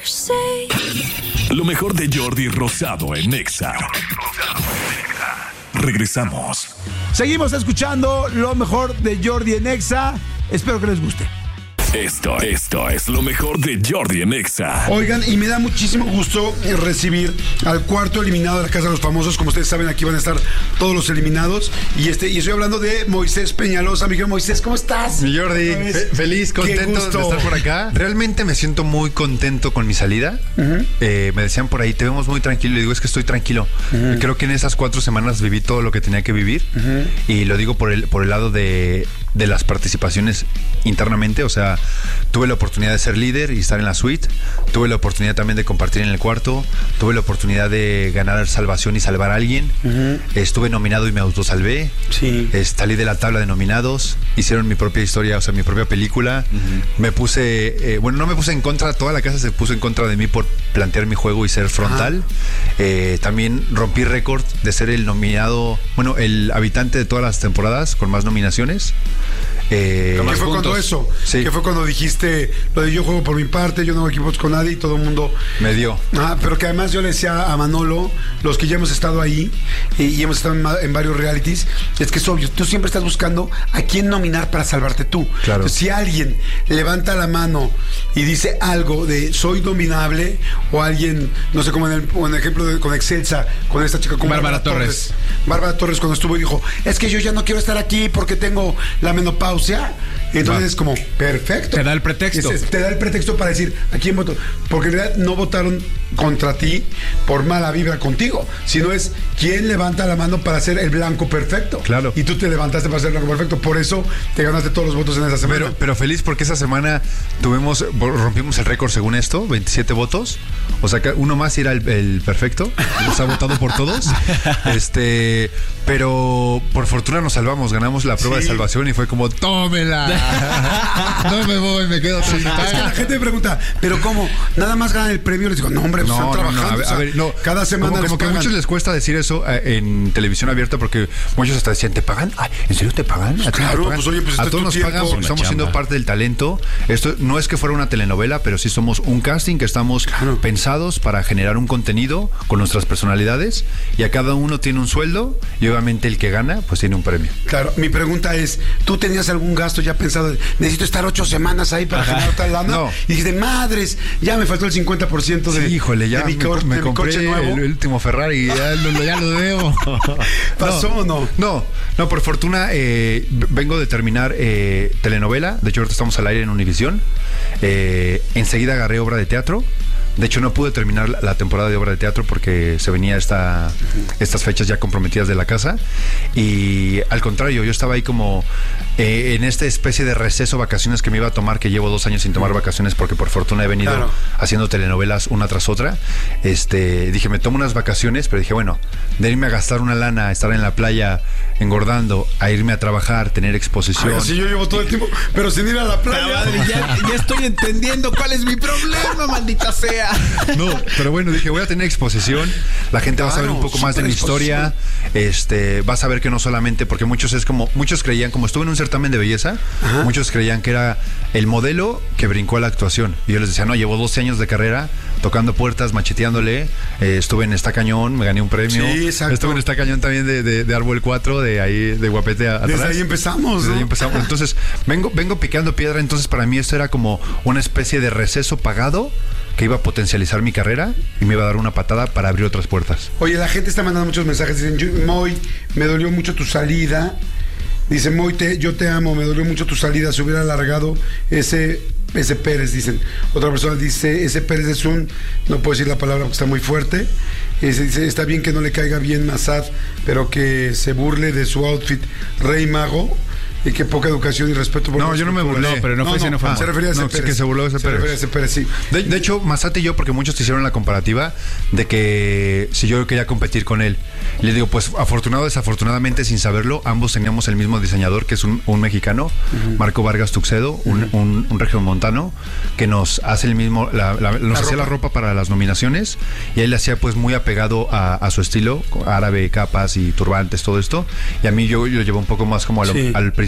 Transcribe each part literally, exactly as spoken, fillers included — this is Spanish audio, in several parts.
Lo mejor de Jordi Rosado en Nexa. Regresamos. Seguimos escuchando lo mejor de Jordi en Nexa. Espero que les guste. Esto, esto es lo mejor de Jordi en Nexa. Oigan, y me da muchísimo gusto recibir al cuarto eliminado de la Casa de los Famosos. Como ustedes saben, aquí van a estar todos los eliminados. Y este y estoy hablando de Moisés Peñalosa. Mi querido Moisés, ¿cómo estás? Mi Jordi, fe- feliz, contento de estar por acá. Realmente me siento muy contento con mi salida. Uh-huh. eh, me decían por ahí, te vemos muy tranquilo. Y digo, es que estoy tranquilo. Uh-huh. Creo que en esas cuatro semanas viví todo lo que tenía que vivir. Uh-huh. Y lo digo por el, por el lado de, de las participaciones internamente. O sea, tuve la oportunidad de ser líder y estar en la suite. Tuve la oportunidad también de compartir en el cuarto. Tuve la oportunidad de ganar salvación y salvar a alguien. Uh-huh. Estuve nominado y me autosalvé. Sí. Eh, salí de la tabla de nominados. Hicieron mi propia historia, o sea, mi propia película. Uh-huh. Me puse, eh, bueno, no me puse en contra, toda la casa se puso en contra de mí por plantear mi juego y ser frontal. Uh-huh. Eh, también rompí récord de ser el nominado, bueno, el habitante de todas las temporadas con más nominaciones. Eh, ¿Qué fue puntos? Cuando eso? Sí. ¿Qué fue cuando dijiste lo de yo juego por mi parte, yo no hago equipos con nadie y todo el mundo me dio? Ah, pero que además yo le decía a Manolo, los que ya hemos estado ahí y, y hemos estado en, en varios realities, es que es obvio, tú siempre estás buscando a quién nominar para salvarte tú. Claro. Entonces, si alguien levanta la mano y dice algo de soy dominable, o alguien, no sé, como en el, en el ejemplo de, con Excelsa, con esta chica como Bárbara, Bárbara Torres. Torres. Bárbara Torres cuando estuvo y dijo, es que yo ya no quiero estar aquí porque tengo la menopausia. Entonces es como, perfecto. Te da el pretexto. Es, es, te da el pretexto para decir, ¿a quién voto? Porque en realidad no votaron contra ti por mala vibra contigo, sino es quién levanta la mano para ser el blanco perfecto. Claro. Y tú te levantaste para ser el blanco perfecto. Por eso te ganaste todos los votos en esa semana. Pero, pero feliz porque esa semana tuvimos, rompimos el récord según esto, veintisiete votos. O sea que uno más era el, el perfecto. Nos ha votado por todos. Este, pero por fortuna nos salvamos, ganamos la prueba sí. de salvación y fue como, tómela. No me voy, me quedo sí, es que la gente me pregunta, ¿pero cómo? ¿Nada más ganan el premio? Les digo, no, hombre, pues no, están no, trabajando. No, a ver, o sea, a ver, no, cada semana como, como que a muchos les cuesta decir eso eh, en televisión abierta porque muchos hasta decían, ¿te pagan? Ay, ¿en serio te pagan? Pues claro, pagan? Pues oye, pues a todos nos pagan porque estamos chamba. Siendo parte del talento. Esto no es que fuera una telenovela, pero sí somos un casting que estamos claro. pensados para generar un contenido con nuestras personalidades y a cada uno tiene un sueldo y obviamente el que gana pues tiene un premio. Claro, mi pregunta es, ¿tú tenías algún gasto ya pensado? Necesito estar ocho semanas ahí para Ajá. generar tal lana. No. Y dijiste, madres, ya me faltó el cincuenta por ciento de, sí, híjole, ya de mi, me, co- me de compré mi coche nuevo. El, el último Ferrari, ya lo, ya lo debo. ¿Pasó o no? No, no, por fortuna eh, vengo de terminar eh, telenovela. De hecho, ahorita estamos al aire en Univisión. Eh, enseguida agarré obra de teatro. De hecho, no pude terminar la, la temporada de obra de teatro porque se venía esta, estas fechas ya comprometidas de la casa. Y al contrario, yo estaba ahí como eh, en esta especie de receso, vacaciones que me iba a tomar, que llevo dos años sin tomar vacaciones porque por fortuna he venido claro. haciendo telenovelas una tras otra. Este, dije, me tomo unas vacaciones, pero dije, bueno, de irme a gastar una lana, a estar en la playa engordando, a irme a trabajar, tener exposición. Ay, sí, yo llevo todo el tiempo, pero sin ir a la playa. Madre, ya, ya estoy entendiendo cuál es mi problema, maldita sea. No, pero bueno, dije, voy a tener exposición, la gente claro, va a saber un poco más de mi historia, este, va a saber que no solamente, porque muchos es como, muchos creían, como estuve en un certamen de belleza, Ajá. muchos creían que era el modelo que brincó a la actuación. Y yo les decía, no, llevo doce años de carrera, tocando puertas, macheteándole, eh, estuve en Esta Cañón, me gané un premio. Sí, exacto. Estuve en Esta Cañón también de, de, de Árbol cuatro, de ahí, de Guapete atrás. Desde ahí empezamos, Desde ¿no? ahí empezamos. Entonces, vengo, vengo picando piedra, entonces para mí esto era como una especie de receso pagado que iba a potencializar mi carrera y me iba a dar una patada para abrir otras puertas. Oye, la gente está mandando muchos mensajes. Dicen, Moy, me dolió mucho tu salida. Dice, Moy, te, yo te amo, me dolió mucho tu salida. Se hubiera alargado ese, ese Pérez, dicen. Otra persona dice, ese Pérez es un, no puedo decir la palabra porque está muy fuerte. Ese dice, está bien que no le caiga bien Massad, pero que se burle de su outfit Rey Mago. Y qué poca educación y respeto por No, yo no me burlé. No, pero no, no fue no, no fue ah, Se refería a ese no, Pérez. que se burló de ese se Pérez. refería a ese Pérez, sí. De, de hecho, Massad y yo, porque muchos te hicieron la comparativa de que si yo quería competir con él. Y le digo, pues afortunado o desafortunadamente, sin saberlo, ambos teníamos el mismo diseñador, que es un, un mexicano, uh-huh. Marco Vargas Tuxedo, uh-huh. un, un, un regiomontano, que nos hace el mismo, la, la, nos la hacía ropa. la ropa para las nominaciones, y él le hacía pues muy apegado a, a su estilo, árabe, capas y turbantes, todo esto. Y a mí yo, yo lo llevo un poco más como a lo, sí. al principio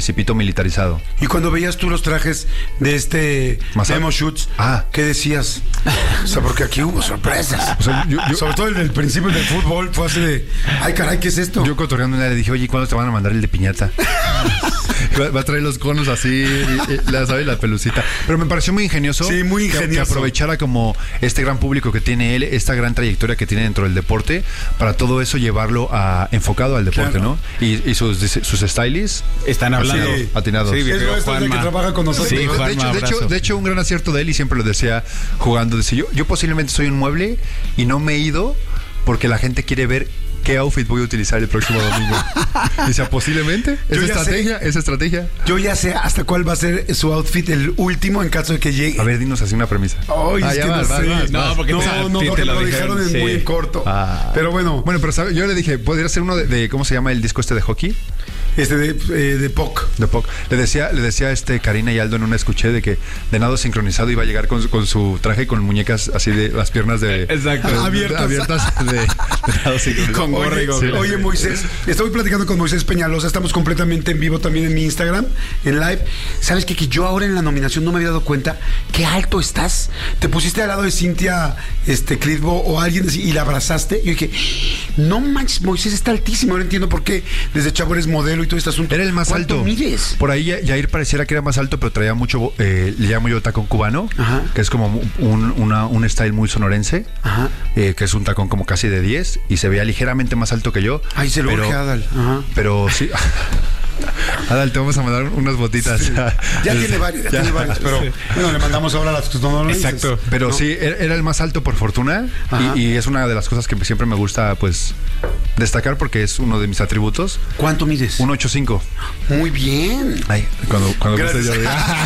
principito militarizado. Y cuando veías tú los trajes de este Masada. Demo Shoots, Ah. ¿qué decías? O sea, porque aquí hubo sorpresas. O sea, yo, yo- Sobre todo el del principio del fútbol fue así de, ay caray, ¿qué es esto? yo cotorreando le dije, oye, ¿cuándo te van a mandar el de piñata? va, va a traer los conos así, y, y, la, ¿sabes? La pelucita. Pero me pareció muy ingenioso. Sí, muy que- Que, ingenioso. aprovechara como este gran público que tiene él, esta gran trayectoria que tiene dentro del deporte, para todo eso llevarlo a, enfocado al deporte, Claro. ¿no? Y, y sus, sus stylists Están hablando. Sí. atinados. Sí, es viejo nuestro, es el que Juanma. trabaja con nosotros. Sí, de, Juanma, de hecho, de, hecho, abrazo. de hecho, un gran acierto de él, y siempre lo decía jugando, decía, yo, yo posiblemente soy un mueble y no me he ido porque la gente quiere ver qué outfit voy a utilizar el próximo domingo. Dice, posiblemente, Yo esa ya estrategia, esa estrategia. Yo ya sé hasta cuál va a ser su outfit, el último, en caso de que llegue. A ver, dinos así una premisa. Ay, Ah, es ya que vas, no vas, sé. vas, No, vas. porque no, te- no, te- porque te lo, lo dejaron dijeron, en sí. muy en corto. Ah. Pero bueno, Bueno, pero ¿sabe? Yo le dije, ¿podría ser uno de, de- ¿cómo se llama el disco este de hockey? este de, eh, de P O C. De Puck. Le decía, le decía a este Karina y Aldo en una escuché de que de nado sincronizado iba a llegar con, su- con su traje con muñecas así de las piernas de Exacto. de- de- Abiertas. abiertas de, de nado sincronizado. con gorra y Oye, gorra. oye, Moisés, estoy platicando con Moisés Peñalosa, estamos completamente en vivo también en mi Instagram, en live. ¿Sabes qué? Que yo ahora en la nominación no me había dado cuenta qué alto estás. Te pusiste al lado de Cintia este, Clitbo o alguien así y la abrazaste. Y yo dije, no manches, Moisés está altísimo. Ahora entiendo por qué desde chavo eres modelo y todo este asunto. Era el más ¿Cuánto alto. mides? Por ahí Ya- Jair pareciera que era más alto, pero traía mucho, eh, le llamo yo tacón cubano, Ajá. que es como un, una- un style muy sonorense, Ajá. eh, que es un tacón como casi de diez y se veía ligeramente más alto que yo. Ay, se lo pero, urge a Adal. Ajá. Pero sí. Adal, te vamos a mandar unas botitas. Ya tiene varios, ya, Ya. tiene varios, pero bueno, le mandamos ahora las que no lo dices. Exacto. Pero ¿no? sí, era era el más alto por fortuna Ajá. y, y es una de las cosas que siempre me gusta pues destacar porque es uno de mis atributos. ¿Cuánto mides? uno ochenta y cinco. Muy bien. Ay, cuando, cuando Gracias. guste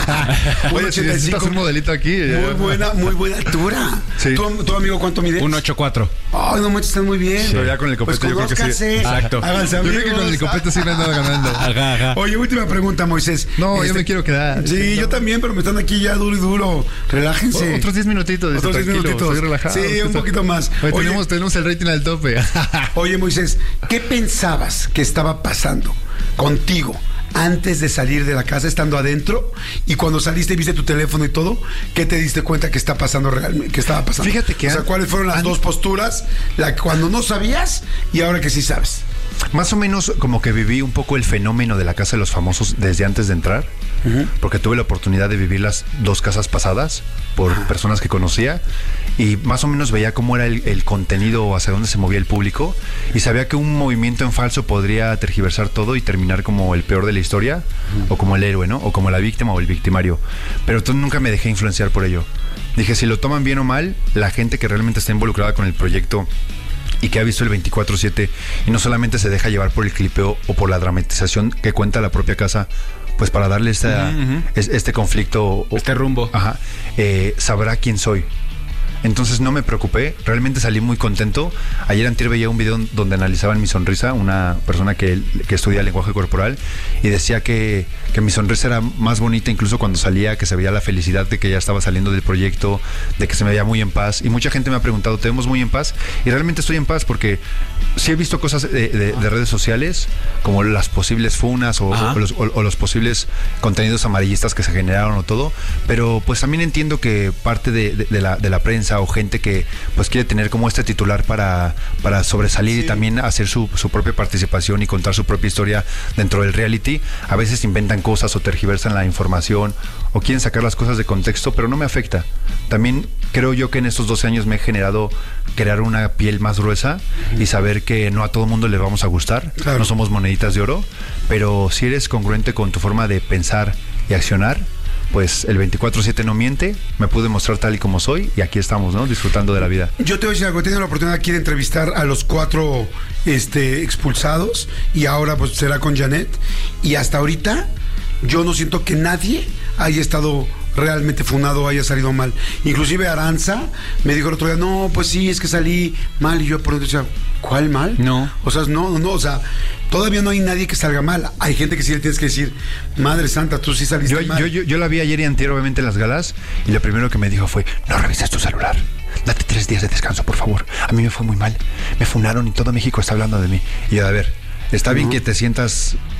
yo. Oye, si necesitas un modelito aquí. eh, Muy buena, muy buena altura. Sí. ¿Tú, tú, amigo, cuánto mides? Un ocho cuatro. Ay, no manches, están muy bien. Pero ya con el copete Pues yo creo que sí. conózcanse. Exacto. Háganse Yo creo que amigos. con el copete sí me andaba ganando. Ajá, ajá. Oye, última pregunta, Moisés. No, yo Este, me quiero quedar. Sí, yo también, pero me están aquí ya duro y duro. Relájense. O- Otros diez minutitos. dice, Otros diez tranquilo, minutitos. estoy relajado. Sí, un poquito más. Oye, Oye, tenemos, tenemos el rating al tope. Oye, Moisés, ¿qué pensabas que estaba pasando contigo antes de salir de la casa, estando adentro? Y cuando saliste y viste tu teléfono y todo, ¿qué te diste cuenta que está pasando realmente? ¿Qué estaba pasando? Fíjate que O sea, an- ¿cuáles fueron las an- dos posturas? La que cuando no sabías y ahora que sí sabes. Más o menos como que viví un poco el fenómeno de la Casa de los Famosos desde antes de entrar, porque tuve la oportunidad de vivir las dos casas pasadas por personas que conocía y más o menos veía cómo era el, el contenido, hacia dónde se movía el público y sabía que un movimiento en falso podría tergiversar todo y terminar como el peor de la historia o como el héroe, ¿no? O como la víctima o el victimario. Pero entonces nunca me dejé influenciar por ello. Dije, si lo toman bien o mal, la gente que realmente está involucrada con el proyecto y que ha visto el veinticuatro siete y no solamente se deja llevar por el clipeo o por la dramatización que cuenta la propia casa, pues para darle esta, Ujú, ujú. es- este conflicto o- Este rumbo. ajá, eh, sabrá quién soy. Entonces no me preocupé, realmente salí muy contento. Ayer antier veía un video donde analizaban mi sonrisa, una persona que, que estudia lenguaje corporal, y decía que, que mi sonrisa era más bonita incluso cuando salía, que se veía la felicidad de que ya estaba saliendo del proyecto, de que se me veía muy en paz. Y mucha gente me ha preguntado, ¿te vemos muy en paz? Y realmente estoy en paz porque sí he visto cosas de, de- de redes sociales, como las posibles funas o, Ajá. o los, o- o los posibles contenidos amarillistas que se generaron o todo, pero pues también entiendo que parte de, de- de la, de la prensa o gente que pues quiere tener como este titular para, para sobresalir Sí. y también hacer su, su propia participación y contar su propia historia dentro del reality, a veces inventan cosas o tergiversan la información o quieren sacar las cosas de contexto, pero no me afecta. También creo yo que en estos doce años me he generado crear una piel más gruesa y saber que no a todo mundo le vamos a gustar, Claro. no somos moneditas de oro, pero si eres congruente con tu forma de pensar y accionar, pues el veinticuatro siete no miente, me pude mostrar tal y como soy y aquí estamos, ¿no? Disfrutando de la vida. Yo te voy a decir algo, he tenido la oportunidad aquí de entrevistar a los cuatro este, expulsados y ahora pues será con Janet y hasta ahorita yo no siento que nadie haya estado realmente funado o haya salido mal. Inclusive Aranza me dijo el otro día, no, pues sí, es que salí mal. Y yo por dentro decía, ¿cuál mal? No. O sea, no, no, o sea, todavía no hay nadie que salga mal. Hay gente que sí le tienes que decir, Madre Santa, tú sí saliste Yo, mal. yo, yo, yo la vi ayer y antier obviamente en las galas y lo primero que me dijo fue, no revises tu celular, date tres días de descanso, por favor. A mí me fue muy mal, me funaron y todo México está hablando de mí. Y yo, a ver, está bien que te sientas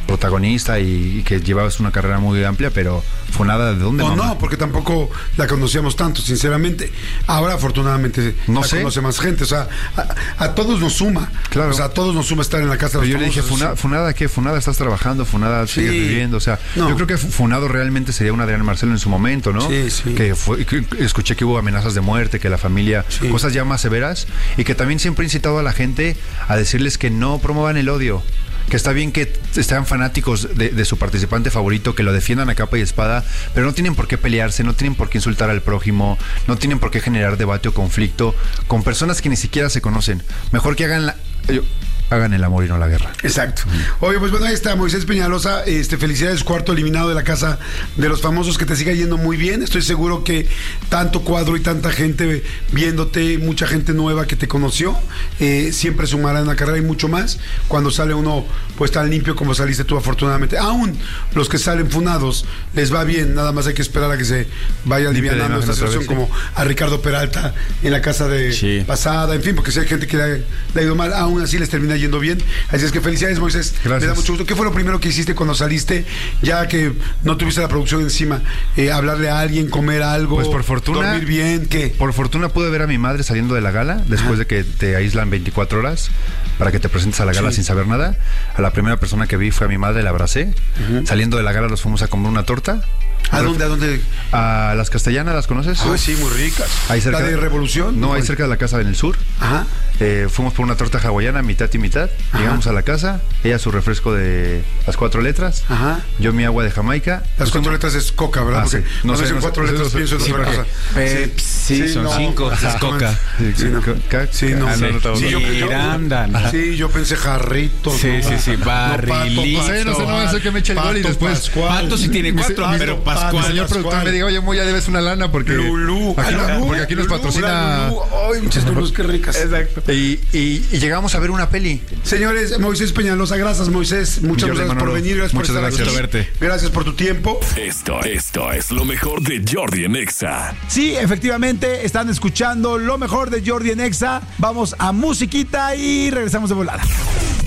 protagonista y, y que llevabas una carrera muy amplia, pero Funada, ¿de dónde? O mamá? no, porque tampoco la conocíamos tanto, sinceramente. Ahora, afortunadamente, No la sé. conoce más gente. O sea, a, a todos nos suma. Claro. O sea, a todos nos suma estar en la casa de Pero los yo le dije, famosos. Funada, Funada, ¿qué? Funada, estás trabajando, Funada, Sí. sigues viviendo. O sea, No. yo creo que Funado realmente sería un Adrián Marcelo en su momento, ¿no? Sí, sí. Que fue, que escuché que hubo amenazas de muerte, que la familia, Sí. cosas ya más severas, y que también siempre ha incitado a la gente a decirles que no promuevan el odio. Que está bien que sean fanáticos de, de su participante favorito, que lo defiendan a capa y espada, pero no tienen por qué pelearse, no tienen por qué insultar al prójimo, no tienen por qué generar debate o conflicto con personas que ni siquiera se conocen. Mejor que hagan la, eh, hagan el amor y no la guerra. Exacto. Oye, pues bueno, ahí está Moisés Peñalosa. Este, felicidades, cuarto eliminado de la Casa de los Famosos, que te siga yendo muy bien. Estoy seguro que tanto cuadro y tanta gente viéndote, mucha gente nueva que te conoció, eh, siempre sumará en la carrera y mucho más cuando sale uno pues tan limpio como saliste tú, afortunadamente. Aún los que salen funados les va bien, nada más hay que esperar a que se vaya Limpia de alivianando imagen esta otra situación, vez, como a Ricardo Peralta en la casa de Sí. pasada, en fin, porque si hay gente que le ha, le ha ido mal, aún así les termina yendo bien. Así es que felicidades, Moisés. Gracias. Me da mucho gusto. ¿Qué fue lo primero que hiciste cuando saliste, ya que no tuviste la producción encima? Eh, ¿Hablarle a alguien, comer algo? Pues por fortuna- ¿Dormir bien? ¿Qué? Por fortuna pude ver a mi madre saliendo de la gala, después Ajá. de que te aíslan veinticuatro horas para que te presentes a la gala Sí. sin saber nada. A la primera persona que vi fue a mi madre, la abracé. Saliendo de la gala nos fuimos a comer una torta. ¿A dónde? ¿A dónde? A Las Castellanas, ¿las conoces? Ah, sí, muy ricas. Ahí cerca, ¿La de Revolución? No, ahí cerca de la casa en el sur. Ajá. Eh, fuimos por una torta hawaiana, mitad y mitad. Ajá. Llegamos a la casa, ella su refresco de las cuatro letras, Ajá. yo mi agua de Jamaica. Las cuatro letras es coca, ¿verdad? Ah, Porque sí. No cuando sé, dicen no sé, cuatro no sé, letras no sé. pienso en Sí, otra porque cosa. Pepsi, son cinco, ajá, es coca. Sí, Sí, no. co- ca- Sí, no. Ah, no, no, no, Sí, yo- yo- Miranda, ¿no? Sí, yo pensé jarritos. Sí, ¿no? sí, sí, No, Pato, barrilito. Pato, No sé, no sé, no vaya a ser que me eche el gol y Pato, después- Pascual. Pato sí tiene cuatro, Pato, pero Pato, Pascual. El señor Pascual. productor me diga, oye, Moy, ya debes una lana porque... Lulú. Aquí, Ay, Lulú, porque aquí nos Lulú, patrocina... Lulú. Ay, muchas Lulús, qué ricas. Exacto. Y, y- y llegamos a ver una peli. Señores, Moisés Peñalosa, gracias, Moisés. Muchas Jordi gracias por Manolo, venir, gracias muchas por estar gracias. aquí. Verte. Gracias por tu tiempo. Esto, esto es lo mejor de Jordi en Exa. Sí, efectivamente, están escuchando lo mejor de Jordi en Exa. Vamos a musiquita y regresamos de volada.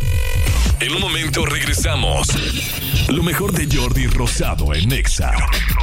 En un momento regresamos. Lo mejor de Jordi Rosado en Exa.